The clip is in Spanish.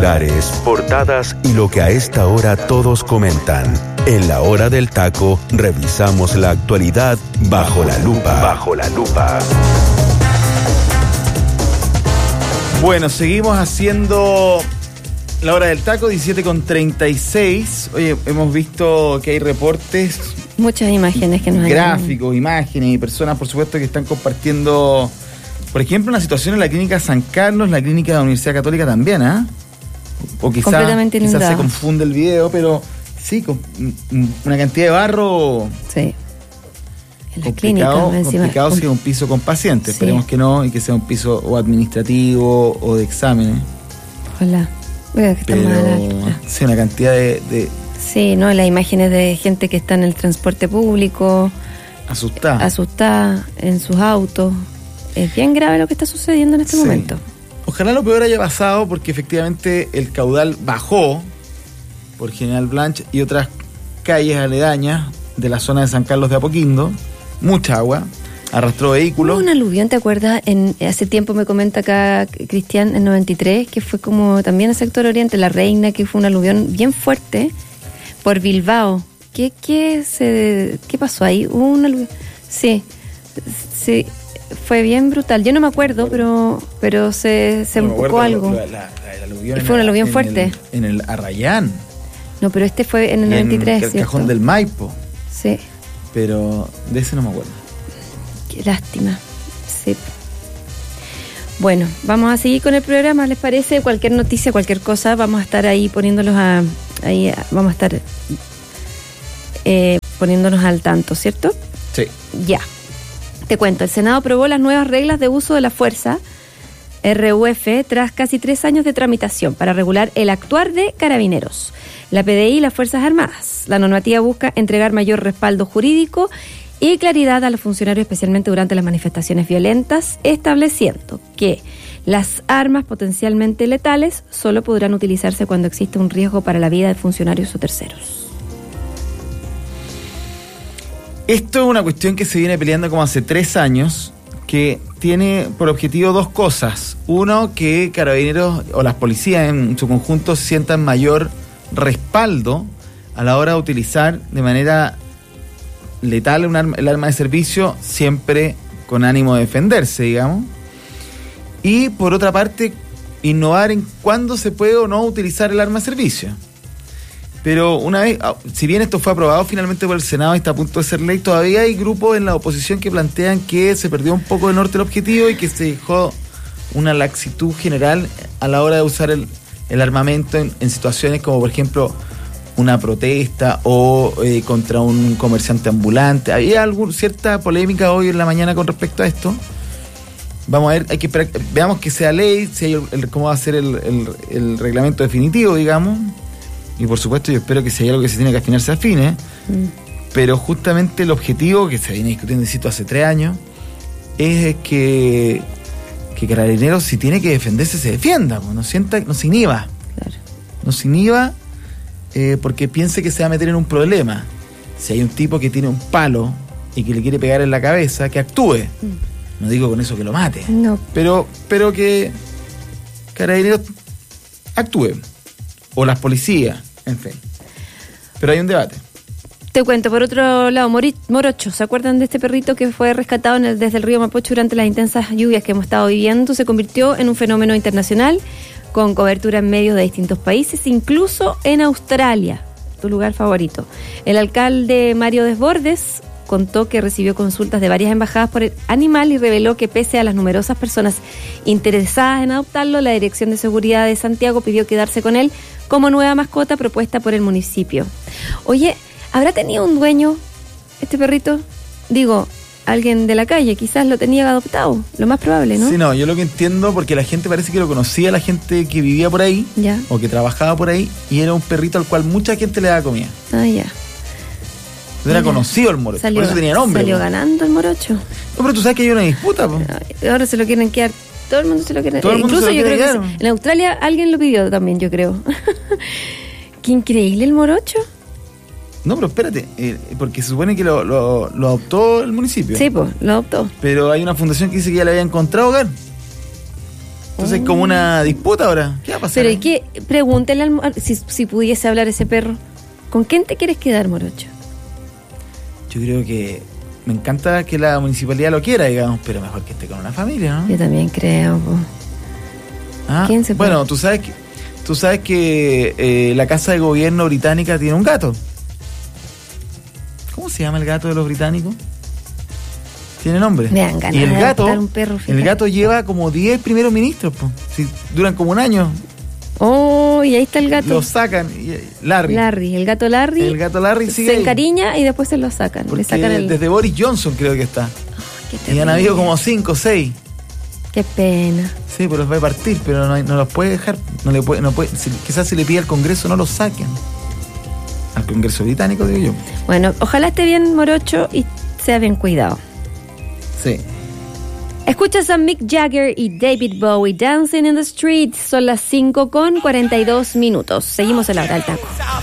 titulares, portadas y lo que a esta hora todos comentan. En la hora del taco, revisamos la actualidad bajo la lupa. Bajo la lupa. Bueno, seguimos haciendo la hora del taco, 17:36. Oye, hemos visto que hay reportes. Muchas imágenes que nos gráficos, imágenes y personas, por supuesto, que están compartiendo, por ejemplo, una situación en la clínica San Carlos, la clínica de la Universidad Católica también, ¿ah? O quizás se confunde el video, pero sí, con una cantidad de barro. Sí. En la clínica, complicado si es un piso con pacientes. Sí. Esperemos que no, y que sea un piso o administrativo o de exámenes. Ojalá. Pero sí, una cantidad de... Sí, ¿no? Las imágenes de gente que está en el transporte público. Asustada en sus autos. Es bien grave lo que está sucediendo en este momento. Ojalá lo peor haya pasado, porque efectivamente el caudal bajó por General Blanch y otras calles aledañas de la zona de San Carlos de Apoquindo. Mucha agua, arrastró vehículos. Hubo un aluvión, ¿te acuerdas? Hace tiempo me comenta acá Cristian, en 93, que fue como también el sector oriente, La Reina, que fue un aluvión bien fuerte por Bilbao. ¿Qué pasó ahí? Hubo un aluvión. Sí, fue bien brutal. Yo no me acuerdo, pero se enfocó algo. El fue un aluvión fuerte. En el Arrayán. No, pero este fue en el 93, en el Cajón del Maipo. Sí. Pero de ese no me acuerdo. Qué lástima. Sí. Bueno, vamos a seguir con el programa, ¿les parece? Cualquier noticia, cualquier cosa, vamos a estar ahí poniéndolos vamos a estar poniéndonos al tanto, ¿cierto? Sí. Ya. Te cuento, el Senado aprobó las nuevas reglas de uso de la fuerza, RUF, tras casi 3 años de tramitación para regular el actuar de carabineros, la PDI y las Fuerzas Armadas. La normativa busca entregar mayor respaldo jurídico y claridad a los funcionarios, especialmente durante las manifestaciones violentas, estableciendo que las armas potencialmente letales solo podrán utilizarse cuando existe un riesgo para la vida de funcionarios o terceros. Esto es una cuestión que se viene peleando como hace 3 años, que tiene por objetivo 2 cosas. Uno, que carabineros o las policías en su conjunto sientan mayor respaldo a la hora de utilizar de manera letal el arma de servicio, siempre con ánimo de defenderse, digamos. Y por otra parte, innovar en cuándo se puede o no utilizar el arma de servicio. Pero una vez, si bien esto fue aprobado finalmente por el Senado y está a punto de ser ley, todavía hay grupos en la oposición que plantean que se perdió un poco de norte el objetivo y que se dejó una laxitud general a la hora de usar el armamento en situaciones como, por ejemplo, una protesta o contra un comerciante ambulante. Había cierta polémica hoy en la mañana con respecto a esto. Vamos a ver, hay que esperar, veamos que sea ley, si hay cómo va a ser el reglamento definitivo, digamos. Y por supuesto yo espero que si hay algo que se tiene que afinar, se afine. Pero justamente el objetivo que se viene discutiendo, insisto, hace 3 años, es que Carabineros, si tiene que defenderse, se defienda, no se inhiba. Claro. No se inhiba porque piense que se va a meter en un problema. Si hay un tipo que tiene un palo y que le quiere pegar en la cabeza, que actúe. No digo con eso que lo mate. No. Pero que Carabineros actúe. O las policías, en fin. Pero hay un debate. Te cuento, por otro lado, Morocho, ¿se acuerdan de este perrito que fue rescatado desde el río Mapocho durante las intensas lluvias que hemos estado viviendo? Se convirtió en un fenómeno internacional con cobertura en medios de distintos países, incluso en Australia, tu lugar favorito. El alcalde Mario Desbordes contó que recibió consultas de varias embajadas por el animal y reveló que pese a las numerosas personas interesadas en adoptarlo, la Dirección de Seguridad de Santiago pidió quedarse con él como nueva mascota propuesta por el municipio. Oye, ¿habrá tenido un dueño este perrito? Digo, alguien de la calle, quizás lo tenía adoptado, lo más probable, ¿no? Sí, no, yo lo que entiendo, porque la gente parece que lo conocía, la gente que vivía por ahí, ya, o que trabajaba por ahí, y era un perrito al cual mucha gente le daba comida. Ah, ya. No era conocido el morocho, por eso tenía nombre. Salió ganando el morocho. No, pero tú sabes que hay una disputa, po. Ahora se lo quieren quedar, todo el mundo se lo quiere. Incluso yo creo que en Australia alguien lo pidió también, yo creo. Qué increíble el morocho. No, pero espérate, porque se supone que lo adoptó el municipio. Sí, pues, lo adoptó. Pero hay una fundación que dice que ya le había encontrado hogar. Entonces es como una disputa ahora. ¿Qué va a pasar? Pero ¿y qué? Pregúntale si pudiese hablar ese perro. ¿Con quién te quieres quedar, Morocho? Yo creo que me encanta que la municipalidad lo quiera, digamos, pero mejor que esté con una familia, ¿no? Yo también creo. ¿Quién se puede? Bueno, tú sabes que la Casa de Gobierno británica tiene un gato. ¿Cómo se llama el gato de los británicos? Tiene nombre. Me dan ganas y el de gato, adoptar un perro, fíjate. el gato lleva como 10 primeros ministros, po. Sí, duran como un año. Oh, y ahí está el gato. Lo sacan. Larry. El gato Larry. El gato Larry sigue se ahí. encariña y después se lo sacan. Porque Le sacan desde Boris Johnson creo que está. Qué Y han terrible. habido como 5 o 6. Qué pena. Sí, pues los va a partir, pero no los puede dejar. No puede. Quizás si le pide al Congreso no los saquen. Al Congreso británico, digo yo. Bueno, ojalá esté bien Morocho y sea bien cuidado. Sí. Escuchas a Mick Jagger y David Bowie Dancing in the Street. Son las 5:42. Seguimos en la hora del taco.